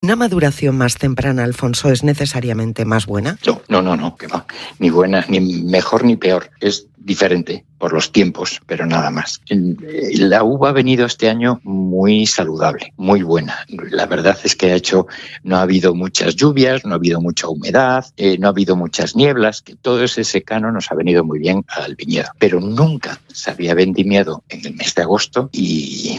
¿Una maduración más temprana, Alfonso, es necesariamente más buena? No, que va. Ni buena, ni mejor ni peor. Es diferente por los tiempos, pero nada más. La uva ha venido este año muy saludable, muy buena. La verdad es que no ha habido muchas lluvias, no ha habido mucha humedad, no ha habido muchas nieblas, que todo ese secano nos ha venido muy bien al viñedo. Pero nunca se había vendimiado en el mes de agosto y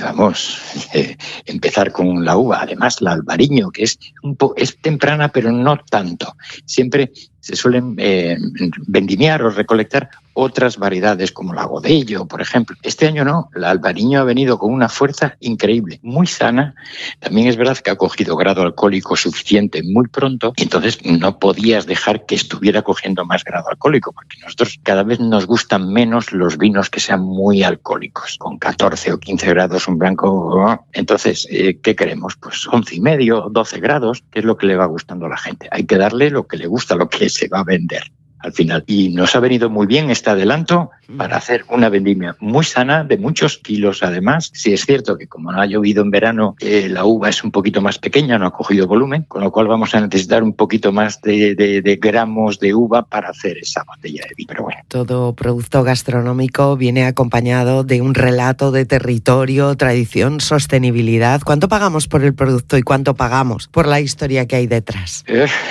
empezar con la uva. Además, la Albariño, que es temprana, pero no tanto. Siempre se suelen vendimiar o recolectar otras variedades como la Godello, por ejemplo. Este año no, la Albariño ha venido con una fuerza increíble, muy sana. También es verdad que ha cogido grado alcohólico suficiente muy pronto, y entonces no podías dejar que estuviera cogiendo más grado alcohólico, porque nosotros cada vez nos gustan menos los vinos que sean muy alcohólicos, con 14 o 15 grados un blanco. Entonces, ¿qué queremos? Pues 11,5, 12 grados, que es lo que le va gustando a la gente. Hay que darle lo que le gusta, lo que se va a vender al final. Y nos ha venido muy bien este adelanto para hacer una vendimia muy sana, de muchos kilos además. Sí es cierto que como no ha llovido en verano, la uva es un poquito más pequeña, no ha cogido volumen, con lo cual vamos a necesitar un poquito más de gramos de uva para hacer esa botella de vino. Pero bueno. Todo producto gastronómico viene acompañado de un relato de territorio, tradición, sostenibilidad. ¿Cuánto pagamos por el producto y cuánto pagamos por la historia que hay detrás?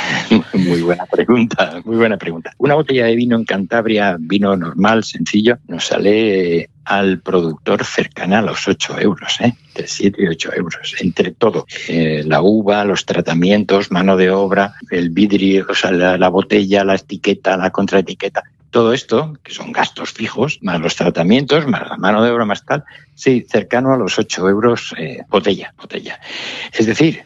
Muy buena pregunta, muy buena pregunta. Una botella de vino en Cantabria, vino normal, sencillo, nos sale al productor cercana a los 8 euros, entre 7 y 8 euros, entre todo. La uva, los tratamientos, mano de obra, el vidrio, la botella, la etiqueta, la contraetiqueta. Todo esto, que son gastos fijos, más los tratamientos, más la mano de obra, más tal, sí, cercano a los 8 euros botella. Es decir,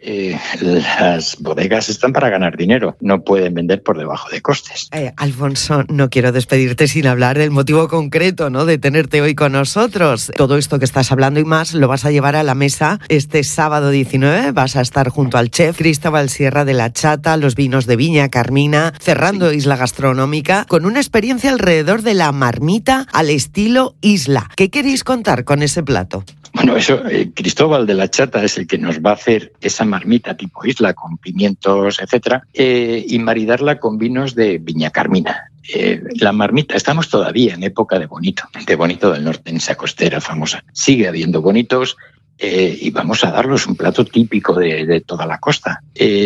las bodegas están para ganar dinero, no pueden vender por debajo de costes. Alfonso, no quiero despedirte sin hablar del motivo concreto, ¿no?, de tenerte hoy con nosotros. Todo esto que estás hablando y más lo vas a llevar a la mesa este sábado 19. Vas a estar junto al chef Cristóbal Sierra de La Chata, los vinos de Viña Carmina, cerrando Isla Gastronómica, con una experiencia alrededor de la marmita al estilo isla. ¿Qué queréis contar con ese plato? Bueno, Cristóbal de La Chata es el que nos va a hacer esa marmita tipo isla con pimientos, etcétera, y maridarla con vinos de Viña Carmina. La marmita, estamos todavía en época de Bonito del Norte, en esa costera famosa. Sigue habiendo bonitos. Y vamos a darles un plato típico de toda la costa.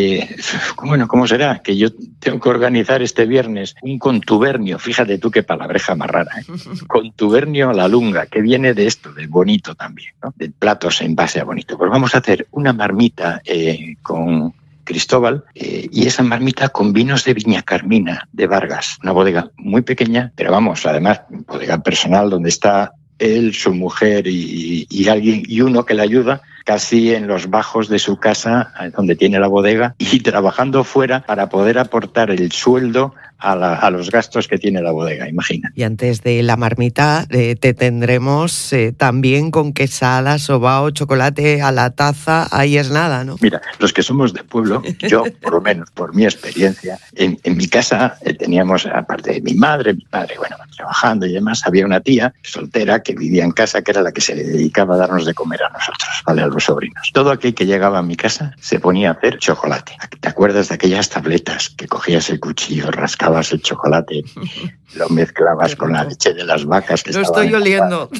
Bueno, ¿cómo será? Que yo tengo que organizar este viernes un contubernio, fíjate tú qué palabreja más rara, contubernio a la lunga, que viene de esto, de Bonito también, ¿no? De platos en base a Bonito. Pues vamos a hacer una marmita con Cristóbal, y esa marmita con vinos de Viña Carmina, de Vargas, una bodega muy pequeña, pero vamos, además, bodega personal donde está él, su mujer y alguien, y uno que le ayuda, casi en los bajos de su casa, donde tiene la bodega, y trabajando fuera para poder aportar el sueldo a los gastos que tiene la bodega, imagina. Y antes de la marmita te tendremos también con quesada, sobao, chocolate a la taza, ahí es nada, ¿no? Mira, los que somos de pueblo, yo por lo menos por mi experiencia, en mi casa teníamos, aparte de mi padre, bueno, trabajando y demás, había una tía soltera que vivía en casa, que era la que se dedicaba a darnos de comer a nosotros, ¿vale? A los sobrinos. Todo aquel que llegaba a mi casa se ponía a hacer chocolate. ¿Te acuerdas de aquellas tabletas que cogías el cuchillo, rascabas el chocolate, lo mezclabas con la leche de las vacas? Que lo estoy oliendo.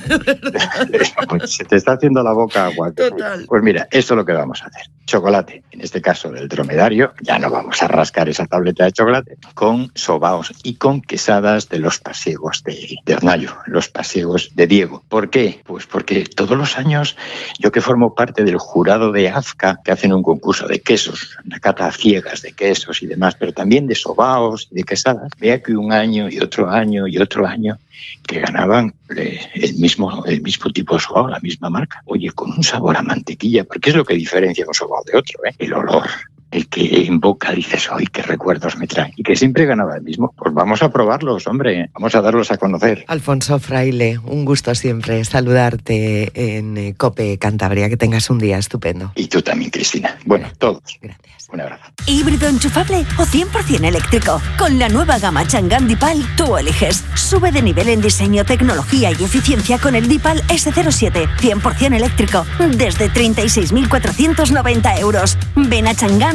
Pues se te está haciendo la boca agua. Total. Pues mira, esto es lo que vamos a hacer. Chocolate, en este caso del dromedario, ya no vamos a rascar esa tableta de chocolate, con sobaos y con quesadas de los pasiegos de Hornallo, los pasiegos de Diego. ¿Por qué? Pues porque todos los años, yo que formo parte del jurado de AZCA, que hacen un concurso de quesos, una cata a ciegas de quesos y demás, pero también de sobaos y de quesadas, vea que un año y otro año y otro año que ganaban el mismo tipo de sobao, la misma marca. Oye, con un sabor a mantequilla, porque es lo que diferencia un sobao de otro, el olor. El que en boca dices, ¡ay, qué recuerdos me traen! Y que siempre ganaba el mismo. Pues vamos a probarlos, hombre. Vamos a darlos a conocer. Alfonso Fraile, un gusto siempre saludarte en COPE Cantabria. Que tengas un día estupendo. Y tú también, Cristina. Bueno, todos. Gracias. Un abrazo. ¿Híbrido enchufable o 100% eléctrico? Con la nueva gama Chang'an Dipal, tú eliges. Sube de nivel en diseño, tecnología y eficiencia con el Dipal S07, 100% eléctrico, desde 36.490 euros. Ven a Chang'an